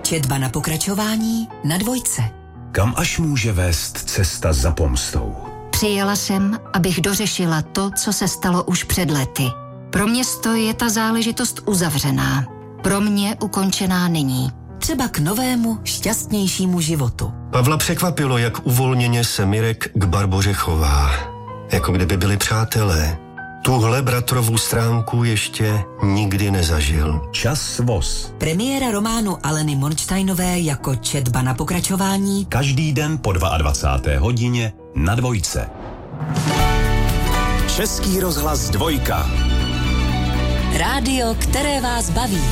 Četba na pokračování na Dvojce. Kam až může vést cesta za pomstou? Přijela jsem, abych dořešila to, co se stalo už před lety. Pro město je ta záležitost uzavřená. Pro mě ukončená není. Třeba k novému, šťastnějšímu životu. Pavla překvapilo, jak uvolněně se Mirek k Barboře chová. Jako kdyby byli přátelé. Tuhle bratrovou stránku ještě nikdy nezažil. Čas voz. Premiéra románu Aleny Monštejnové jako Četba na pokračování. Každý den po 22. hodině na Dvojce. Český rozhlas Dvojka. Rádio, které vás baví.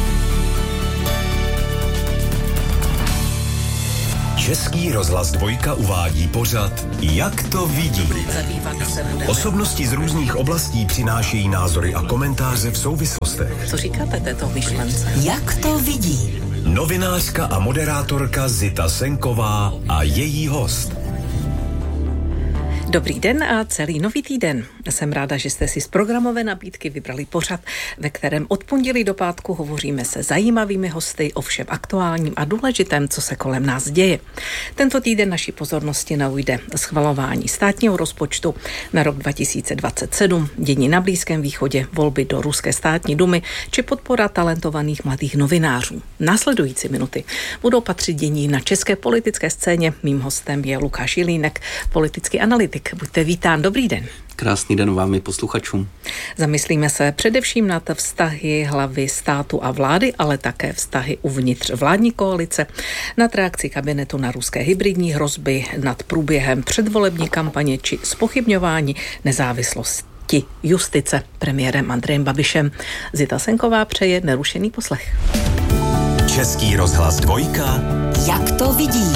Český rozhlas Dvojka uvádí pořad Jak to vidí. Osobnosti z různých oblastí přinášejí názory a komentáře v souvislostech. Co říkáte této myšlence? Jak to vidí? Novinářka a moderátorka Zita Senková a její host. Dobrý den a celý nový týden. Jsem ráda, že jste si z programové nabídky vybrali pořad, ve kterém od pondělí do pátku hovoříme se zajímavými hosty o všem aktuálním a důležitém, co se kolem nás děje. Tento týden naší pozornosti naujde schvalování státního rozpočtu na rok 2027, dění na Blízkém východě, volby do Ruské státní dumy či podpora talentovaných mladých novinářů. Následující minuty budou patřit dění na české politické scéně. Mým hostem je Lukáš Jelínek, politický analytik. Buďte vítán, dobrý den. Krásný den vám i posluchačům. Zamyslíme se především nad vztahy hlavy státu a vlády, ale také vztahy uvnitř vládní koalice, nad reakcí kabinetu na ruské hybridní hrozby, nad průběhem předvolební kampaně či zpochybňování nezávislosti justice premiérem Andrejem Babišem. Zita Senková přeje nerušený poslech. Český rozhlas Dvojka. Jak to vidí?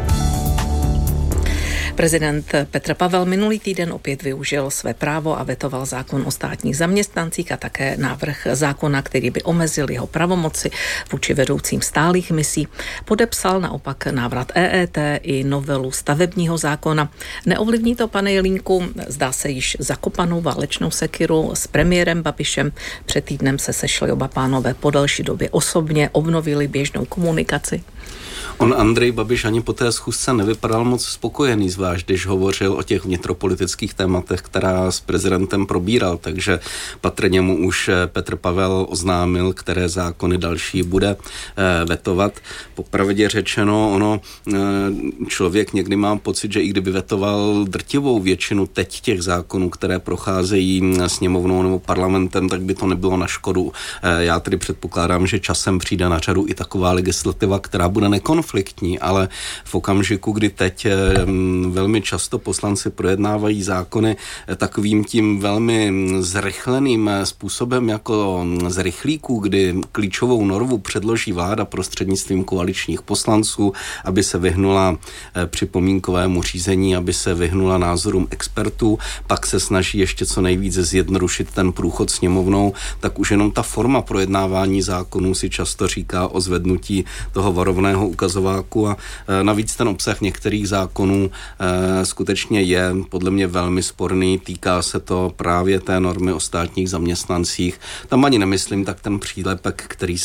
Prezident Petr Pavel minulý týden opět využil své právo a vetoval zákon o státních zaměstnancích a také návrh zákona, který by omezil jeho pravomoci vůči vedoucím stálých misí. Podepsal naopak návrat EET i novelu stavebního zákona. Neovlivní to, pane Jelínku, zdá se již zakopanou válečnou sekiru s premiérem Babišem. Před týdnem se sešli oba pánové po delší době osobně, obnovili běžnou komunikaci. On Andrej Babiš ani po té schůzce nevypadal moc spokojený, zvlášť když hovořil o těch vnitropolitických tématech, která s prezidentem probíral, takže patrně mu už Petr Pavel oznámil, které zákony další bude vetovat. Popravdě řečeno, člověk někdy má pocit, že i kdyby vetoval drtivou většinu teď těch zákonů, které procházejí sněmovnou nebo parlamentem, tak by to nebylo na škodu. Já tedy předpokládám, že časem přijde na řadu i taková legislativa, která bude nekonfliktní, ale v okamžiku, kdy teď velmi často poslanci projednávají zákony takovým tím velmi zrychleným způsobem jako z rychlíků, kdy klíčovou normu předloží vláda prostřednictvím koaličních poslanců, aby se vyhnula připomínkovému řízení, aby se vyhnula názorům expertů, pak se snaží ještě co nejvíce zjednodušit ten průchod sněmovnou, tak už jenom ta forma projednávání zákonů si často říká o zvednutí toho varovného ukazováku a navíc ten obsah některých zákonů skutečně je podle mě velmi sporný, týká se to právě té normy o státních zaměstnancích. Tam ani nemyslím tak ten přílepek,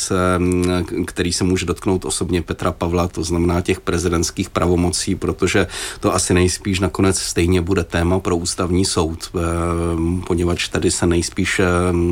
který se může dotknout osobně Petra Pavla, to znamená těch prezidentských pravomocí, protože to asi nejspíš nakonec stejně bude téma pro ústavní soud, poněvadž tady se nejspíš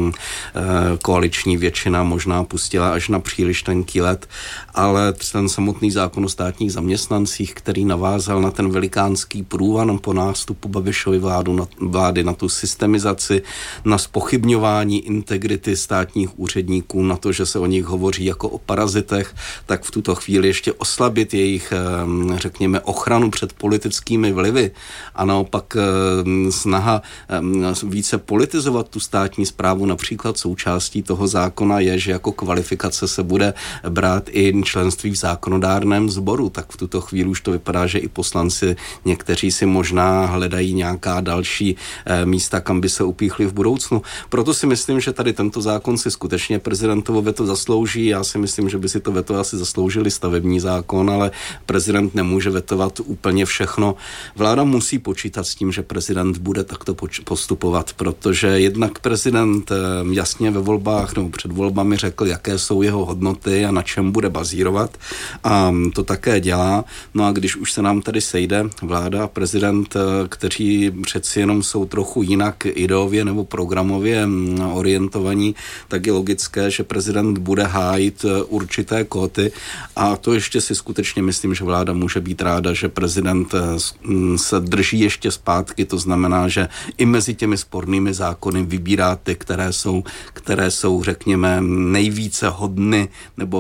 koaliční většina možná pustila až na příliš tenký led, ale ten samotný zákon o státních zaměstnancích, který navázal na ten velikánský průvan po nástupu Babišovy vlády, na tu systemizaci, na zpochybňování integrity státních úředníků, na to, že se o nich hovoří jako o parazitech, tak v tuto chvíli ještě oslabit jejich, řekněme, ochranu před politickými vlivy a naopak snaha více politizovat tu státní správu. Například součástí toho zákona je, že jako kvalifikace se bude brát i členství v zákonodárné zákonodárném sboru, tak v tuto chvíli už to vypadá, že i poslanci někteří si možná hledají nějaká další místa, kam by se upíchli v budoucnu. Proto si myslím, že tady tento zákon si skutečně prezidentovo veto zaslouží. Já si myslím, že by si to veto asi zasloužili stavební zákon, ale prezident nemůže vetovat úplně všechno. Vláda musí počítat s tím, že prezident bude takto postupovat, protože jednak prezident jasně ve volbách nebo před volbami řekl, jaké jsou jeho hodnoty a na čem bude bazírovat, a to také dělá. No a když už se nám tady sejde vláda a prezident, kteří přeci jenom jsou trochu jinak ideově nebo programově orientovaní, tak je logické, že prezident bude hájit určité kvóty, a to ještě si skutečně myslím, že vláda může být ráda, že prezident se drží ještě zpátky, to znamená, že i mezi těmi spornými zákony vybírá ty, které jsou, řekněme, nejvíce hodny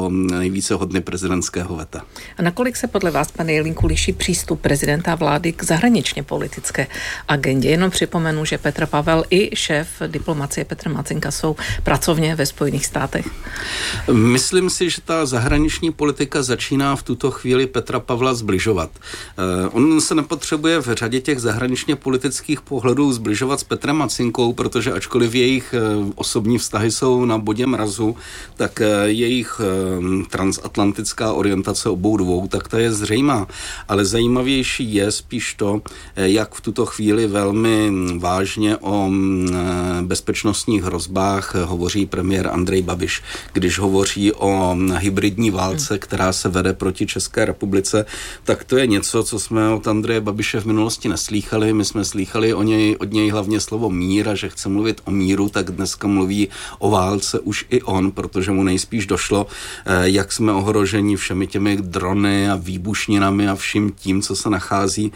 prezidentského veta. A nakolik se podle vás, pane Jelínku, liší přístup prezidenta vlády k zahraničně politické agendě? Jenom připomenu, že Petr Pavel i šéf diplomacie Petr Macinka jsou pracovně ve Spojených státech. Myslím si, že ta zahraniční politika začíná v tuto chvíli Petra Pavla zbližovat. On se nepotřebuje v řadě těch zahraničně politických pohledů zbližovat s Petrem Macinkou, protože ačkoliv jejich osobní vztahy jsou na bodě mrazu, tak jejich transatlantická orientace obou dvou, tak ta je zřejmá. Ale zajímavější je spíš to, jak v tuto chvíli velmi vážně o bezpečnostních hrozbách hovoří premiér Andrej Babiš. Když hovoří o hybridní válce, která se vede proti České republice, tak to je něco, co jsme od Andreje Babiše v minulosti neslýchali. My jsme slýchali od něj hlavně slovo mír, a že chce mluvit o míru, tak dneska mluví o válce už i on, protože mu nejspíš došlo, jak jsme ohroženi všemi těmi drony a výbušninami a vším tím, co se nachází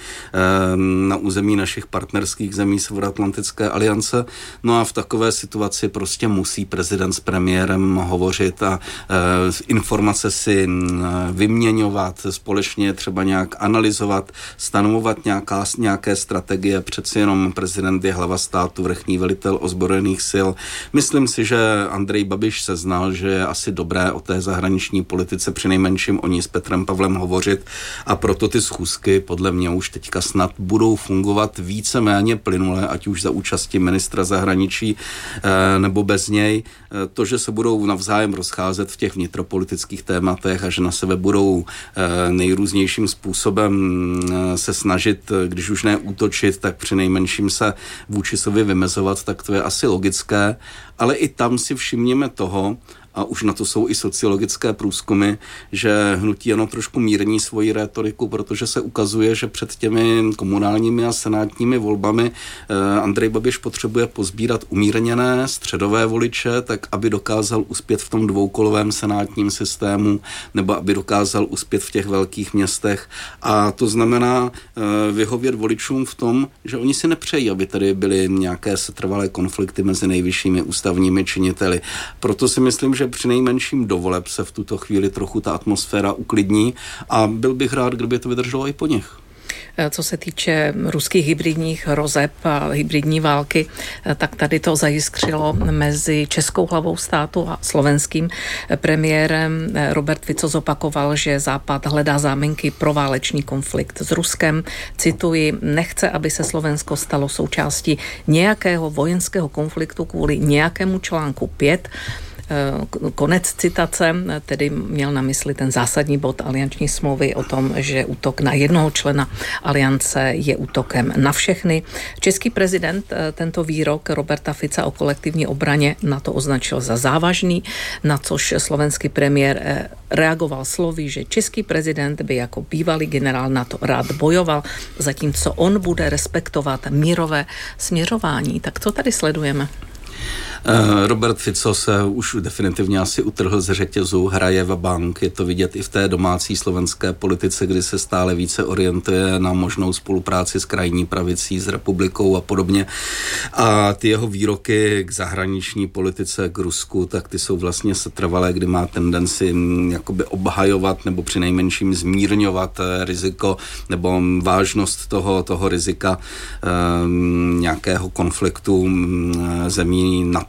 na území našich partnerských zemí Severoatlantické aliance. No a v takové situaci prostě musí prezident s premiérem hovořit a informace si vyměňovat, společně třeba nějak analyzovat, stanovovat nějaké strategie. Přeci jenom prezident je hlava státu, vrchní velitel ozbrojených sil. Myslím si, že Andrej Babiš seznal, že je asi dobré o té zahraniční politice přinejmenším o ní s Petrem Pavlem hovořit, a proto ty schůzky podle mě už teďka snad budou fungovat víceméně plynule, ať už za účasti ministra zahraničí nebo bez něj. To, že se budou navzájem rozcházet v těch vnitropolitických tématech a že na sebe budou nejrůznějším způsobem se snažit, když už ne útočit, tak přinejmenším se vůči sobě vymezovat, tak to je asi logické, ale i tam si všimněme toho, a už na to jsou i sociologické průzkumy, že hnutí ANO trošku mírní svoji rétoriku, protože se ukazuje, že před těmi komunálními a senátními volbami Andrej Babiš potřebuje pozbírat umírněné středové voliče, tak aby dokázal uspět v tom dvoukolovém senátním systému, nebo aby dokázal uspět v těch velkých městech. A to znamená vyhovět voličům v tom, že oni si nepřejí, aby tady byly nějaké setrvalé konflikty mezi nejvyššími ústavními činiteli. Proto si myslím, že přinejmenším do voleb se v tuto chvíli trochu ta atmosféra uklidní, a byl bych rád, kdyby to vydrželo i po nich. Co se týče ruských hybridních hrozeb a hybridní války, tak tady to zajiskřilo mezi českou hlavou státu a slovenským premiérem. Robert Fico zopakoval, že Západ hledá záminky pro válečný konflikt s Ruskem. Cituji, nechce, aby se Slovensko stalo součástí nějakého vojenského konfliktu kvůli nějakému článku 5. Konec citace, tedy měl na mysli ten zásadní bod alianční smlouvy o tom, že útok na jednoho člena aliance je útokem na všechny. Český prezident tento výrok Roberta Fica o kolektivní obraně na to označil za závažný, na což slovenský premiér reagoval slovy, že český prezident by jako bývalý generál NATO rád bojoval, zatímco on bude respektovat mírové směřování. Tak co tady sledujeme? Robert Fico se už definitivně asi utrhl z řetězu, hraje vabank, je to vidět i v té domácí slovenské politice, kdy se stále více orientuje na možnou spolupráci s krajní pravicí, s republikou a podobně. A ty jeho výroky k zahraniční politice, k Rusku, tak ty jsou vlastně setrvalé, kdy má tendenci jakoby obhajovat nebo přinejmenším zmírňovat riziko nebo vážnost toho rizika nějakého konfliktu zemí NATO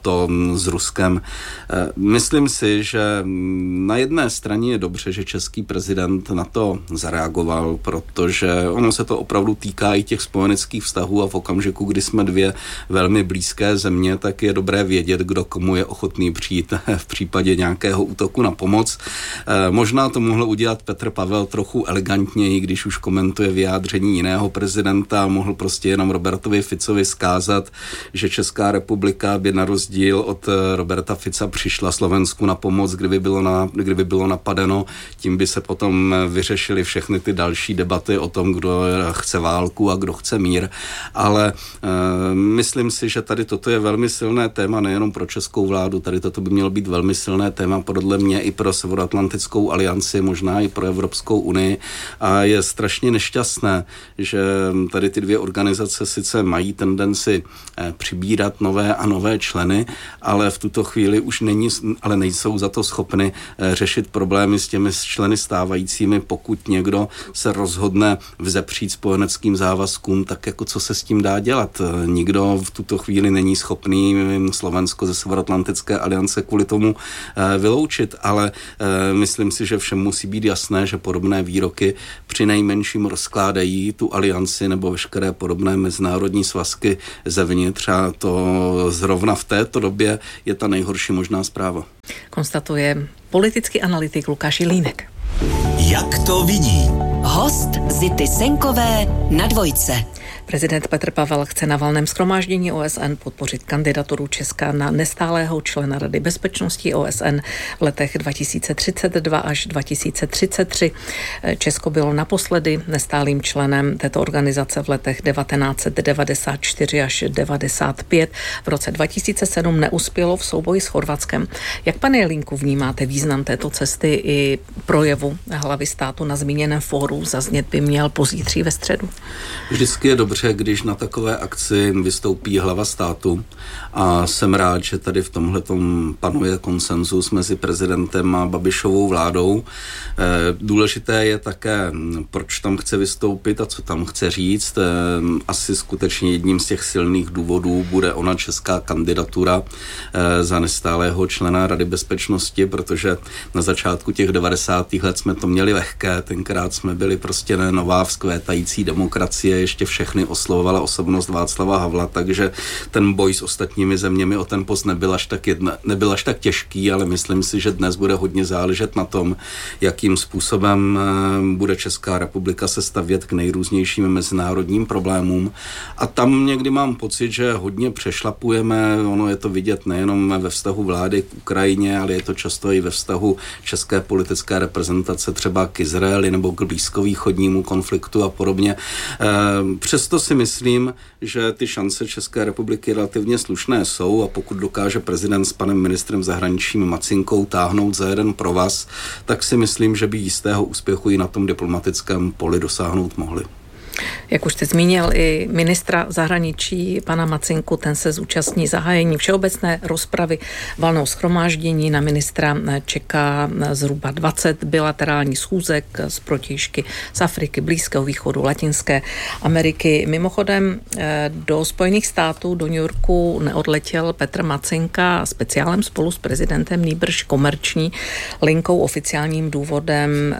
NATO s Ruskem. Myslím si, že na jedné straně je dobře, že český prezident na to zareagoval, protože ono se to opravdu týká i těch spojeneckých vztahů a v okamžiku, kdy jsme dvě velmi blízké země, tak je dobré vědět, kdo komu je ochotný přijít v případě nějakého útoku na pomoc. Možná to mohl udělat Petr Pavel trochu elegantněji, když už komentuje vyjádření jiného prezidenta, mohl prostě jenom Robertovi Ficovi zkázat, že Česká republika by na rozdíl od Roberta Fica přišla Slovensku na pomoc, kdyby bylo napadeno, tím by se potom vyřešily všechny ty další debaty o tom, kdo chce válku a kdo chce mír, ale myslím si, že tady toto je velmi silné téma nejenom pro českou vládu, tady toto by mělo být velmi silné téma podle mě i pro Severoatlantickou alianci, možná i pro Evropskou unii a je strašně nešťastné, že tady ty dvě organizace sice mají tendenci přibírat nové a nové členy, ale v tuto chvíli už nejsou za to schopny řešit problémy s těmi členy stávajícími, pokud někdo se rozhodne vzepřít spojeneckým závazkům, tak jako co se s tím dá dělat. Nikdo v tuto chvíli není schopný Slovensko ze Severoatlantické aliance kvůli tomu vyloučit, ale myslím si, že všem musí být jasné, že podobné výroky při nejmenším rozkládají tu alianci nebo veškeré podobné mezinárodní svazky zevnitř a to zrovna v této době je ta nejhorší možná zpráva. Konstatuje politický analytik Lukáš Jelínek. Jak to vidí? Host Zity Senkové na Dvojce. Prezident Petr Pavel chce na valném shromáždění OSN podpořit kandidaturu Česka na nestálého člena Rady bezpečnosti OSN v letech 2032 až 2033. Česko bylo naposledy nestálým členem této organizace v letech 1994 až 1995. V roce 2007 neuspělo v souboji s Chorvatskem. Jak, pane Jelínku, vnímáte význam této cesty i projevu hlavy státu na zmíněném fóru? Zaznět by měl pozítří ve středu. Vždycky je dobře, když na takové akci vystoupí hlava státu a jsem rád, že tady v tomhletom panuje konsenzus mezi prezidentem a Babišovou vládou. Důležité je také, proč tam chce vystoupit a co tam chce říct. Asi skutečně jedním z těch silných důvodů bude ona česká kandidatura za nestálého člena Rady bezpečnosti, protože na začátku těch 90. let jsme to měli lehké, tenkrát jsme byli prostě nová vzkvétající demokracie, ještě všechny oslovovala osobnost Václava Havla, takže ten boj s ostatními zeměmi o ten post nebyl až tak těžký, ale myslím si, že dnes bude hodně záležet na tom, jakým způsobem bude Česká republika se stavět k nejrůznějším mezinárodním problémům. A tam někdy mám pocit, že hodně přešlapujeme, ono je to vidět nejenom ve vztahu vlády k Ukrajině, ale je to často i ve vztahu české politické reprezentace třeba k Izraeli nebo k blízkovýchodnímu konfliktu a podobně. Přesto si myslím, že ty šance České republiky relativně slušné jsou a pokud dokáže prezident s panem ministrem zahraničím Macinkou táhnout za jeden provaz, tak si myslím, že by jistého úspěchu i na tom diplomatickém poli dosáhnout mohli. Jak už jste zmínil i ministra zahraničí, pana Macinku, ten se zúčastní zahájení všeobecné rozpravy valného shromáždění. Na ministra čeká zhruba 20 bilaterálních schůzek z protějšky z Afriky, Blízkého východu, Latinské Ameriky. Mimochodem do Spojených států, do New Yorku neodletěl Petr Macinka speciálem spolu s prezidentem, nýbrž komerční linkou. Oficiálním důvodem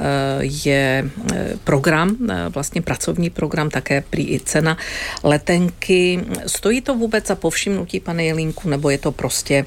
je program, vlastně pracovní program, také prý i cena letenky. Stojí to vůbec za povšimnutí, pane Jelínku, nebo je to prostě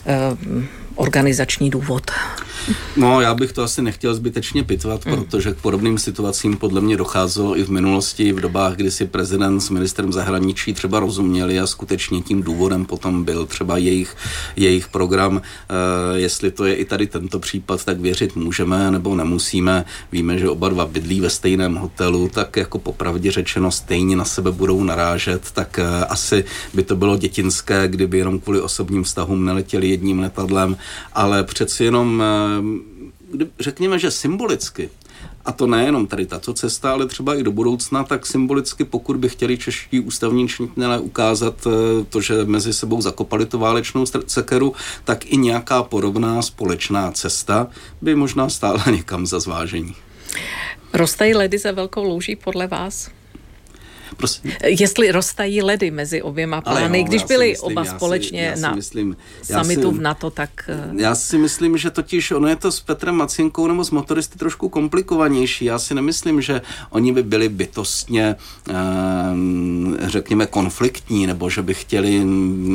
organizační důvod? No, já bych to asi nechtěl zbytečně pitvat, protože k podobným situacím podle mě docházelo i v minulosti, v dobách, kdy si prezident s ministrem zahraničí třeba rozuměli a skutečně tím důvodem potom byl třeba jejich program. Jestli to je i tady tento případ, tak věřit můžeme nebo nemusíme. Víme, že oba dva bydlí ve stejném hotelu, tak jako popravdě řečeno stejně na sebe budou narážet, tak asi by to bylo dětinské, kdyby jenom kvůli osobním vztahům neletěli jedním letadlem, ale přeci jenom řekněme, že symbolicky, a to nejenom tady tato cesta, ale třeba i do budoucna, tak symbolicky, pokud by chtěli čeští ústavní činitelé ukázat to, že mezi sebou zakopali tu válečnou sekeru, tak i nějaká podobná společná cesta by možná stála někam za zvážení. Roztají ledy za velkou louží podle vás? Prosím. Jestli roztají ledy mezi oběma plány, když byli oba společně na summitu v NATO, tak... Já si myslím, že totiž ono je to s Petrem Macinkou nebo s motoristy trošku komplikovanější. Já si nemyslím, že oni by byli bytostně, řekněme, konfliktní, nebo že by chtěli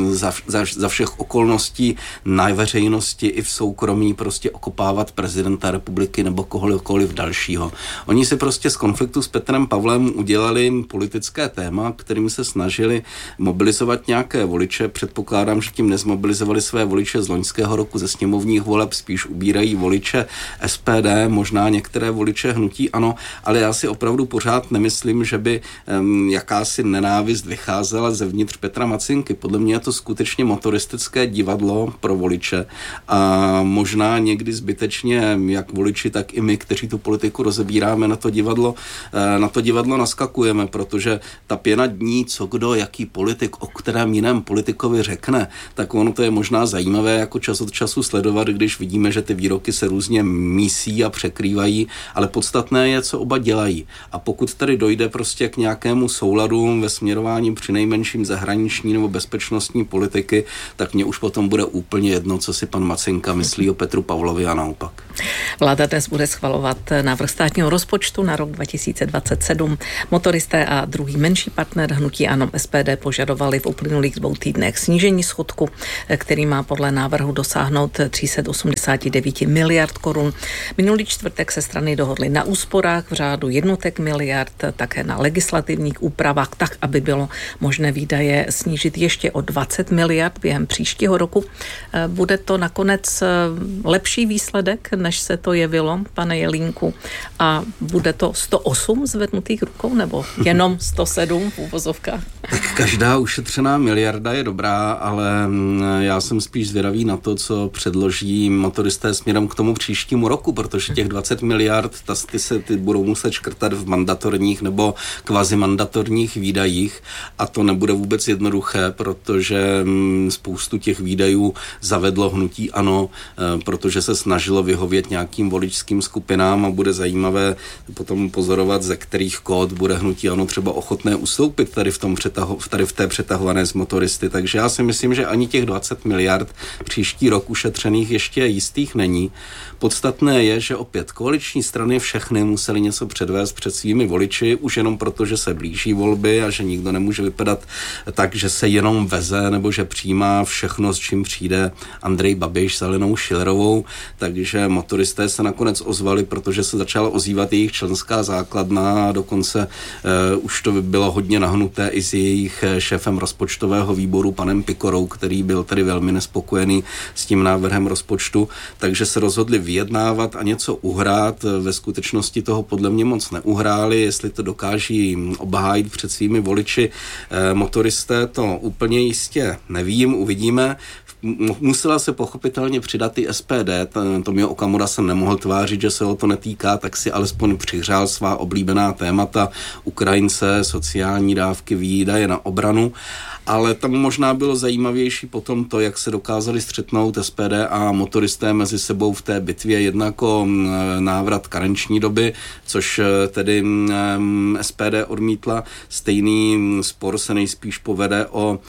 za všech okolností na veřejnosti i v soukromí prostě okopávat prezidenta republiky nebo kohokoliv dalšího. Oni si prostě z konfliktu s Petrem Pavlem udělali politické téma, kterým se snažili mobilizovat nějaké voliče. Předpokládám, že tím nezmobilizovali své voliče z loňského roku ze sněmovních voleb, spíš ubírají voliče SPD, možná některé voliče hnutí ANO, ale já si opravdu pořád nemyslím, že by jakási nenávist vycházela zevnitř Petra Macinky. Podle mě je to skutečně motoristické divadlo pro voliče a možná někdy zbytečně jak voliči, tak i my, kteří tu politiku rozebíráme, na to divadlo naskakujeme, protože ta pěna dní, co kdo, jaký politik, o kterém jiném politikovi řekne, tak ono to je možná zajímavé jako čas od času sledovat, když vidíme, že ty výroky se různě mísí a překrývají, ale podstatné je, co oba dělají. A pokud tady dojde prostě k nějakému souladu ve směrování přinejmenším zahraniční nebo bezpečnostní politiky, tak mně už potom bude úplně jedno, co si pan Macinka myslí o Petru Pavlovi a naopak. Vláda dnes bude schvalovat návrh státního rozpočtu na rok 2027. Motoristé a druhý menší partner hnutí ANO SPD požadovali v uplynulých 2 týdnech snížení schodku, který má podle návrhu dosáhnout 389 miliard korun. Minulý čtvrtek se strany dohodly na úsporách v řádu jednotek miliard, také na legislativních úpravách, tak, aby bylo možné výdaje snížit ještě o 20 miliard během příštího roku. Bude to nakonec lepší výsledek, než se to jevilo, pane Jelínku, a bude to 108 zvednutých rukou, nebo jenom 107 v uvozovkách? Tak každá ušetřená miliarda je dobrá, ale já jsem spíš zvědavý na to, co předloží motoristé směrem k tomu příštímu roku, protože těch 20 miliard, ty budou muset škrtat v mandatorních nebo kvazimandatorních výdajích a to nebude vůbec jednoduché, protože spoustu těch výdajů zavedlo hnutí ANO, protože se snažilo vyhovět nějakým voličským skupinám a bude zajímavé potom pozorovat, ze kterých kód bude hnutí ANO třeba ochotné ustoupit tady v té přetahované z motoristy. Takže já si myslím, že ani těch 20 miliard příští rok ušetřených ještě jistých není. Podstatné je, že opět koaliční strany všechny museli něco předvést před svými voliči, už jenom proto, že se blíží volby a že nikdo nemůže vypadat tak, že se jenom veze nebo že přijímá všechno, s čím přijde Andrej Babiš s Alenou Schillerovou. Takže motoristé se nakonec ozvali, protože se začala ozývat jejich členská základna a dokonce už to bylo hodně nahnuté i s jejich šéfem rozpočtového výboru panem Pikorou, který byl tedy velmi nespokojený s tím návrhem rozpočtu, takže se rozhodli vyjednávat a něco uhrát. Ve skutečnosti toho podle mě moc neuhráli, jestli to dokáží obhájit před svými voliči motoristé, to úplně jistě nevím, uvidíme. Musela se pochopitelně přidat i SPD, Tomio Okamura se nemohl tvářit, že se ho to netýká, tak si alespoň přihřál svá oblíbená témata, Ukrajince, sociální dávky, výdaje na obranu, ale tam možná bylo zajímavější potom to, jak se dokázali střetnout SPD a motoristé mezi sebou v té bitvě, jednak o návrat karenční doby, což tedy SPD odmítla. Stejný spor se nejspíš povede o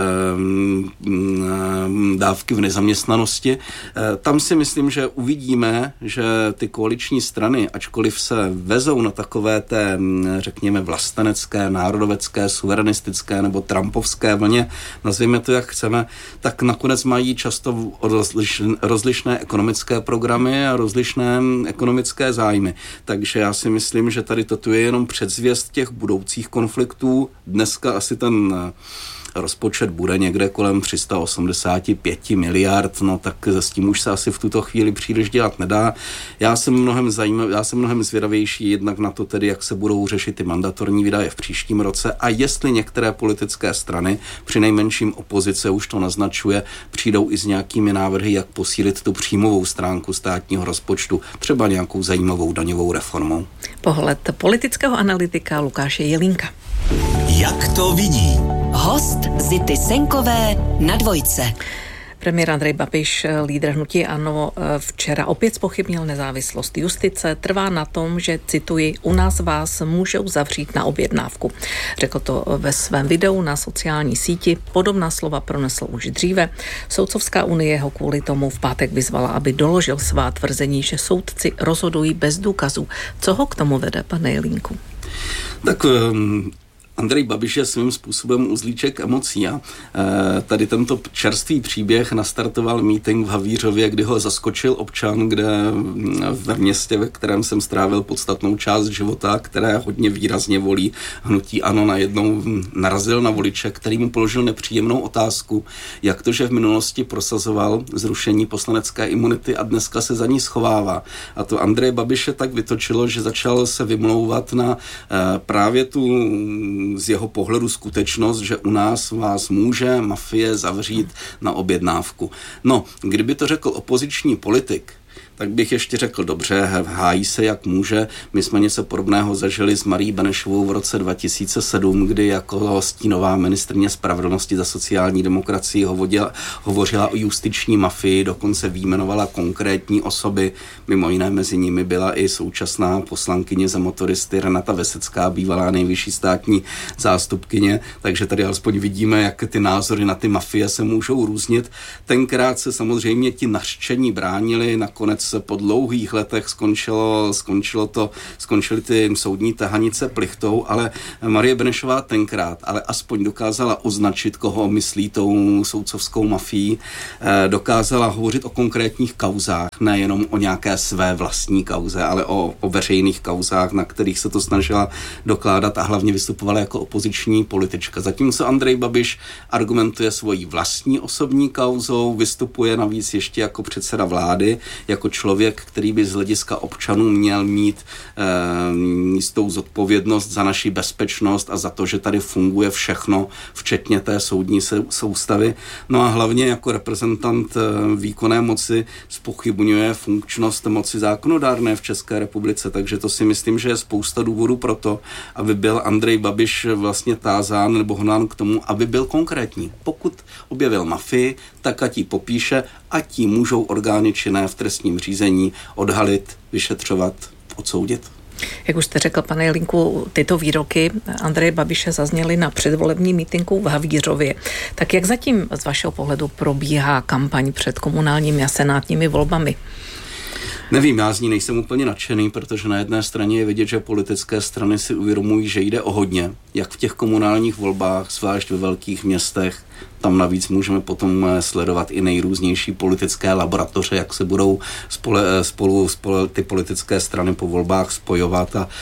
dávky v nezaměstnanosti. Tam si myslím, že uvidíme, že ty koaliční strany, ačkoliv se vezou na takové té, řekněme, vlastenecké, národovecké, suverenistické nebo trumpovské vlně, nazvěme to jak chceme, tak nakonec mají často rozlišné ekonomické programy a rozlišné ekonomické zájmy. Takže já si myslím, že tady toto je jenom předzvěst těch budoucích konfliktů. Dneska asi ten rozpočet bude někde kolem 385 miliard, no tak s tím už se asi v tuto chvíli příliš dělat nedá. Já jsem mnohem zvědavější jednak na to tedy, jak se budou řešit ty mandatorní výdaje v příštím roce a jestli některé politické strany, přinejmenším opozice už to naznačuje, přijdou i s nějakými návrhy, jak posílit tu příjmovou stránku státního rozpočtu, třeba nějakou zajímavou daňovou reformou. Pohled politického analytika Lukáše Jelínka. Jak to vidí? Host Zity Senkové na Dvojce. Premiér Andrej Babiš, lídr hnutí ANO, včera opět zpochybnil nezávislost justice. Trvá na tom, že, cituji, u nás vás můžou zavřít na objednávku. Řekl to ve svém videu na sociální síti. Podobná slova pronesl už dříve. Soudcovská unie ho kvůli tomu v pátek vyzvala, aby doložil svá tvrzení, že soudci rozhodují bez důkazů. Co ho k tomu vede, pane Jelínku? Tak Andrej Babiš je svým způsobem uzlíček emocí a tady tento čerstvý příběh nastartoval mítink v Havířově, kdy ho zaskočil občan, kde ve městě, ve kterém jsem strávil podstatnou část života, které hodně výrazně volí hnutí ANO, najednou narazil na voliče, který mu položil nepříjemnou otázku, jak to, že v minulosti prosazoval zrušení poslanecké imunity a dneska se za ní schovává. A to Andreje Babiše tak vytočilo, že začal se vymlouvat na právě tu z jeho pohledu skutečnost, že u nás vás může mafie zavřít na objednávku. No, kdyby to řekl opoziční politik, tak bych ještě řekl, dobře, hájí se jak může. My jsme něco podobného zažili s Marií Benešovou v roce 2007, kdy jako stínová ministryně spravedlnosti za sociální demokracii hovořila o justiční mafii, dokonce vyjmenovala konkrétní osoby, mimo jiné mezi nimi byla i současná poslankyně za motoristy Renata Vesecká, bývalá nejvyšší státní zástupkyně, takže tady alespoň vidíme, jak ty názory na ty mafie se můžou různit. Tenkrát se samozřejmě ti nařčení bránili, nakonec po dlouhých letech skončily ty soudní tahanice plichtou, ale Marie Benešová tenkrát ale aspoň dokázala označit, koho myslí tou soudcovskou mafií, dokázala hovořit o konkrétních kauzách, nejenom o nějaké své vlastní kauze, ale o veřejných kauzách, na kterých se to snažila dokládat a hlavně vystupovala jako opoziční politička. Zatímco Andrej Babiš argumentuje svojí vlastní osobní kauzou, vystupuje navíc ještě jako předseda vlády, jako člověk, který by z hlediska občanů měl mít jistou zodpovědnost za naši bezpečnost a za to, že tady funguje všechno, včetně té soudní soustavy. No a hlavně jako reprezentant výkonné moci zpochybňuje funkčnost moci zákonodárné v České republice, takže to si myslím, že je spousta důvodů pro to, aby byl Andrej Babiš vlastně tázán nebo hnán k tomu, aby byl konkrétní. Pokud objevil mafii, tak ať ji popíše, ať ji můžou orgány činné v trestním řízení odhalit, vyšetřovat, odsoudit. Jak už jste řekl, pane Jelínku, tyto výroky Andreje Babiše zazněly na předvolebním mítinku v Havířově. Tak jak zatím z vašeho pohledu probíhá kampaň před komunálními a senátními volbami? Nevím, já z ní nejsem úplně nadšený, protože na jedné straně je vidět, že politické strany si uvědomují, že jde o hodně, jak v těch komunálních volbách, zvlášť ve velkých městech. Tam navíc můžeme potom sledovat i nejrůznější politické laboratoře, jak se budou spolu ty politické strany po volbách spojovat a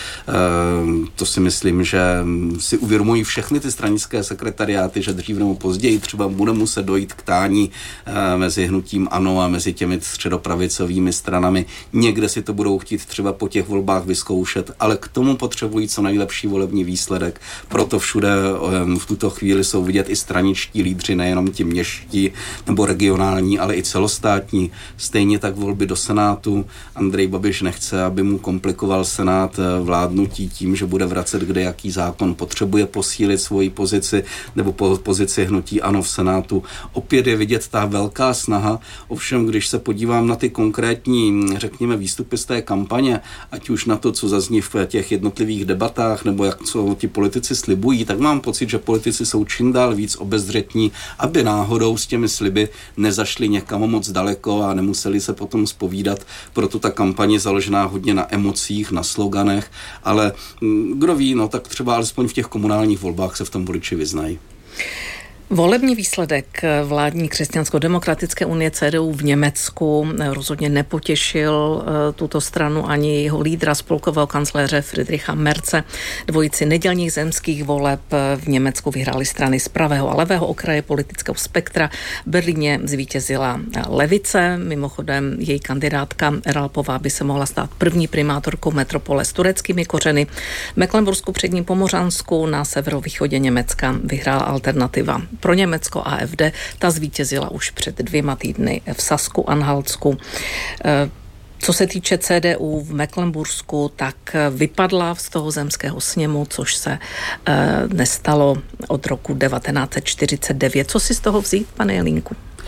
to si myslím, že si uvědomují všechny ty stranické sekretariáty, že dřív nebo později třeba bude muset dojít k tání mezi hnutím ANO a mezi těmi středopravicovými stranami. Někde si to budou chtít třeba po těch volbách vyzkoušet, ale k tomu potřebují co nejlepší volební výsledek. Proto všude v tuto chvíli jsou vidět i straničtí lídři, nejenom ti městští nebo regionální, ale i celostátní. Stejně tak volby do Senátu. Andrej Babiš nechce, aby mu komplikoval Senát vládnutí tím, že bude vracet kdejaký zákon. Potřebuje posílit svoji pozici nebo pozici hnutí ANO v Senátu. Opět je vidět ta velká snaha. Ovšem, když se podívám na ty konkrétní, řekněme, výstupy z té kampaně, ať už na to, co zazní v těch jednotlivých debatách, nebo jak co ti politici slibují, tak mám pocit, že politici jsou čím dál víc obezřetní, aby náhodou s těmi sliby nezašli někam moc daleko a nemuseli se potom zpovídat. Proto ta kampaně je založená hodně na emocích, na sloganech, ale kdo ví, no tak třeba alespoň v těch komunálních volbách se v tom voliči vyznají. Volební výsledek vládní křesťansko-demokratické unie CDU v Německu rozhodně nepotěšil tuto stranu ani jeho lídra, spolkového kancléře Friedricha Merze. Dvojici nedělních zemských voleb v Německu vyhrály strany z pravého a levého okraje politického spektra. V Berlíně zvítězila levice, mimochodem její kandidátka Ralpová by se mohla stát první primátorkou metropole s tureckými kořeny. V Mecklenbursku předním Pomořansku na severovýchodě Německa vyhrála alternativa pro Německo AfD, ta zvítězila už před 2 týdny v Sasku-Anhaltsku. Co se týče CDU v Mecklenbursku, tak vypadla z toho zemského sněmu, což se nestalo od roku 1949. Co si z toho vzít, pane Jelínku?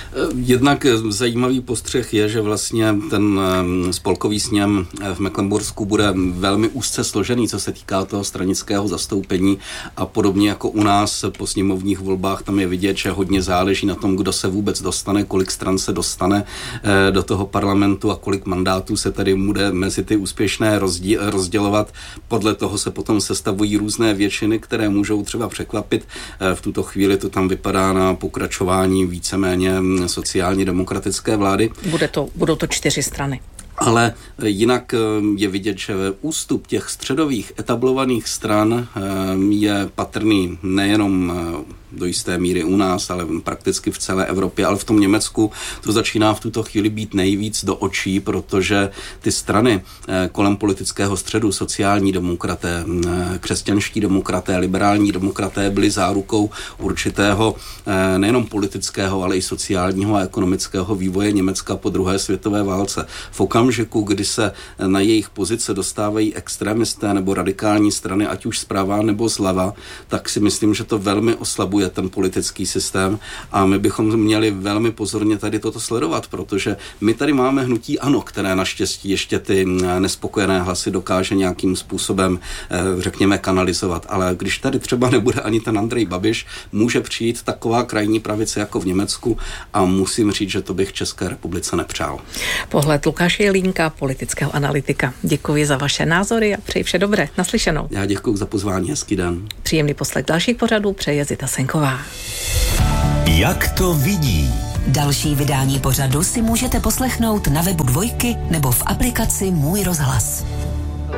Jednak zajímavý postřeh je, že vlastně ten spolkový sněm v Mecklenbursku bude velmi úzce složený, co se týká toho stranického zastoupení a podobně jako u nás po sněmovních volbách, tam je vidět, že hodně záleží na tom, kdo se vůbec dostane, kolik stran se dostane do toho parlamentu a kolik mandátů se tady bude mezi ty úspěšné rozdělovat. Podle toho se potom sestavují různé většiny, které můžou třeba překvapit. V tuto chvíli to tam vypadá na pokračování víceméně sociálně demokratické vlády. Budou to 4 strany. Ale jinak je vidět, že ústup těch středových etablovaných stran je patrný nejenom do jisté míry u nás, ale prakticky v celé Evropě, ale v tom Německu to začíná v tuto chvíli být nejvíc do očí, protože ty strany kolem politického středu, sociální demokraté, křesťanští demokraté, liberální demokraté byly zárukou určitého nejenom politického, ale i sociálního a ekonomického vývoje Německa po druhé světové válce. V okamžiku, kdy se na jejich pozice dostávají extremisté nebo radikální strany, ať už zprava nebo zleva, tak si myslím, že to velmi oslabuje ten politický systém a my bychom měli velmi pozorně tady toto sledovat, protože my tady máme hnutí ANO, které naštěstí ještě ty nespokojené hlasy dokáže nějakým způsobem, řekněme, kanalizovat, ale když tady třeba nebude ani ten Andrej Babiš, může přijít taková krajní pravice jako v Německu a musím říct, že to bych České republice nepřál. Pohled Lukáše Jelínka, politického analytika. Děkuji za vaše názory a přeji vše dobré. Naslyšenou. Já děkuji za pozvání, hezký den. Příjemný poslech dalších pořadů přeje Zita Senková. Jak to vidí? Další vydání pořadu si můžete poslechnout na webu Dvojky nebo v aplikaci Můj rozhlas.